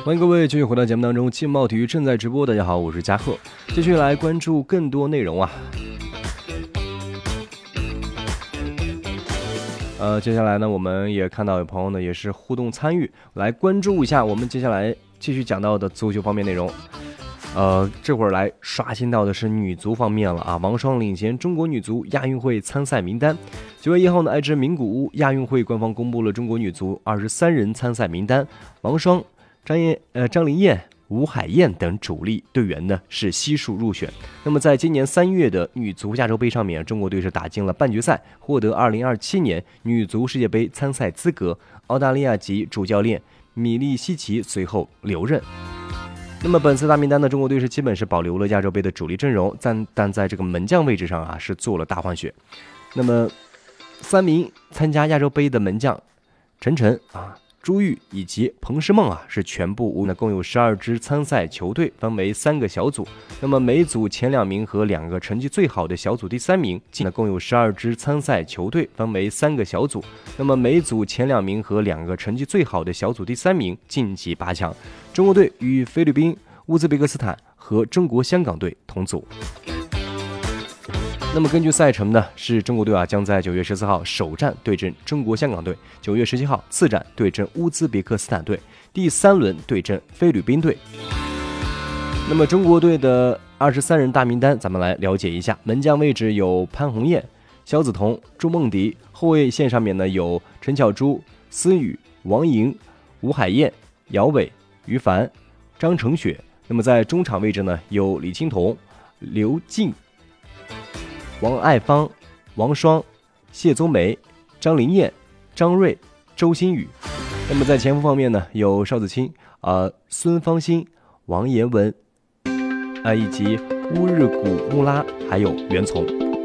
欢迎各位继续回到节目当中，劲爆体育正在直播。大家好，我是嘉贺，继续来关注更多内容啊。接下来呢，我们也看到有朋友呢也是互动参与，来关注一下我们接下来继续讲到的足球方面内容。这会儿来刷新到的是女足方面了啊！王霜领衔中国女足亚运会参赛名单。9月1号呢，爱知名古屋亚运会官方公布了中国女足23人参赛名单，王霜、张琳艳、吴海燕等主力队员呢是悉数入选。那么在今年3月的女足亚洲杯上面，中国队是打进了半决赛，获得2027年女足世界杯参赛资格。澳大利亚籍主教练米利西奇随后留任。那么本次大名单呢，中国队是基本是保留了亚洲杯的主力阵容，但在这个门将位置上啊是做了大换血。那么3名参加亚洲杯的门将陈晨朱玉以及彭诗梦是全部无，共有12支参赛球队，分为3个小组。那么每组前2名和2个成绩最好的小组第3名，共有12支参赛球队，分为3个小组。那么每组前2名和2个成绩最好的小组第3名晋级8强。中国队与菲律宾、乌兹别克斯坦和中国香港队同组。那么根据赛程呢，是中国队将在9月14号首战对阵中国香港队，9月17号次战对阵乌兹别克斯坦队，第3轮对阵菲律宾队。那么中国队的23人大名单咱们来了解一下。门将位置有潘宏彦、肖子彤、朱梦迪，后卫线上面呢有陈巧珠、思雨、王莹、吴海燕、姚伟、于凡、张成雪。那么在中场位置呢有李青桐、刘静、王爱芳、王霜、谢宗梅、张琳艳、张睿、周新宇。那么在前锋方面呢有邵子清、孙芳欣、王延文以及乌日古木拉，还有袁从。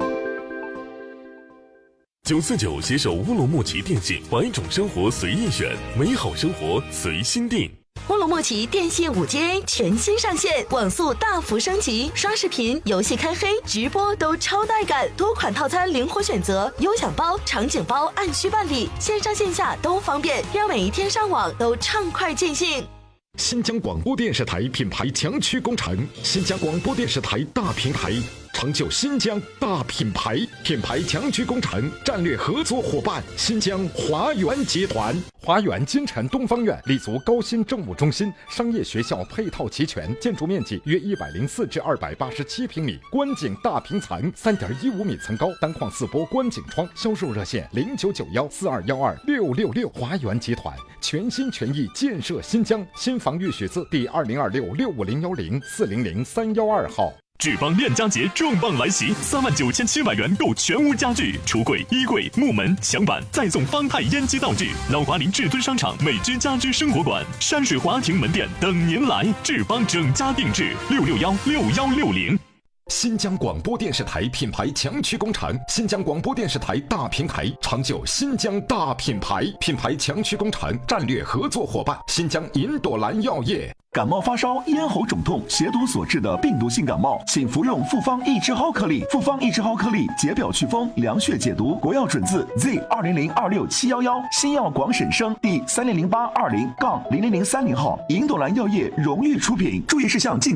949携手乌鲁木齐电信，百种生活随意选，美好生活随心定。 乌鲁木齐电信5G全新上线，网速大幅升级，刷视频、游戏开黑、直播都超带感，多款套餐灵活选择，优享包、场景包按需办理，线上线下都方便，让每一天上网都畅快尽兴。 新疆广播电视台品牌强驱工程，新疆广播电视台大平台，成就新疆大品牌。品牌强驱工程战略合作伙伴新疆华源集团。华源金城东方院立足高新政务中心，商业学校配套齐全，建筑面积约104至287平米，观景大平层，3.15米层高，单框4波观景窗。销售热线0991421666。华源集团全心全意建设新疆。新房预许字第2026-65010-400-312号。 志邦链家节重磅来袭，39700元购全屋家具、橱柜、衣柜、木门、墙板，再送方太烟机道具。老华林至尊商场美居家居生活馆、山水华庭门店等您来。志邦整家定制，6616160。 新疆广播电视台品牌强驱工程，新疆广播电视台大平台，成就新疆大品牌。品牌强驱工程战略合作伙伴新疆银朵兰药业。 感冒发烧、咽喉肿痛、血毒所致的病毒性感冒，请服用复方益智蒿颗粒。复方益智蒿颗粒解表祛风、凉血解毒，国药准字 Z200267711，新药广审生第300820-0003号，银朵兰药业荣誉出品。注意事项